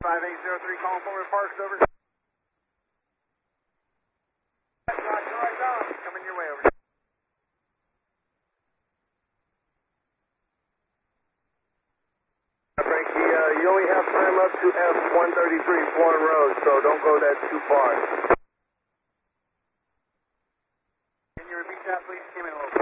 5803, calling forward, parks over. Coming your way over. Frankie, you only have time up to F-133 Florin Road, so don't go that too far. Can you repeat that, please? Came in a little.